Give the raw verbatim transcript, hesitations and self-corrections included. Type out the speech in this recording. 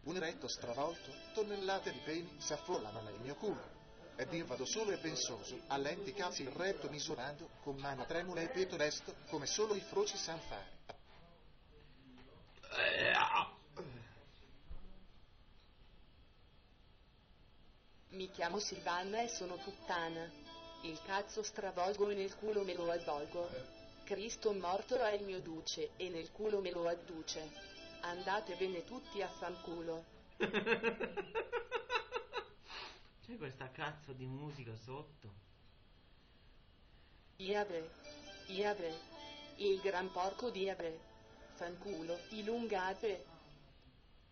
un eretto stravolto, tonnellate di peli si affollano nel mio culo. Ed io vado solo e pensoso, a lenti cazzi il retto misurando, con mano tremula e petto desto, come solo i froci san fare. Mi chiamo Silvana e sono puttana. Il cazzo stravolgo e nel culo me lo avvolgo. Cristo morto è il mio duce e nel culo me lo adduce. Andatevene tutti a fanculo. C'è questa cazzo di musica sotto. Iave, Iave, il gran porco di Iave. Fanculo, ilungate.